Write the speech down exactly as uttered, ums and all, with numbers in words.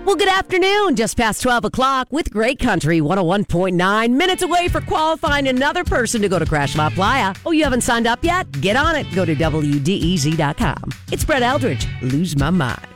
Well, good afternoon. Just past twelve o'clock with Great Country one oh one point nine. Minutes away for qualifying another person to go to Crash La Playa. Oh, you haven't signed up yet? Get on it. Go to W D E Z dot com. It's Brett Eldridge. Lose my mind.